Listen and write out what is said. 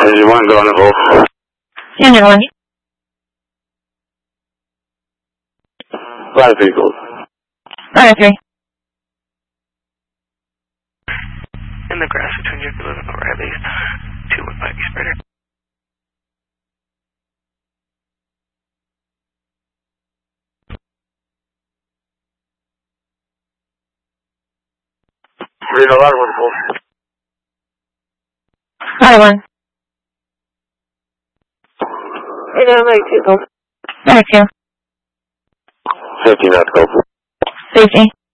Engine 1 going to Wolf. Engine 1. Flight vehicles. Runway 3. In the grass between your blue and O'Reilly's. 215 spreader. Reno Ladder 1 Wolf. Ladder 1. Reno Mike 2 Golf. Runway 2. 15 knots, go. Safety.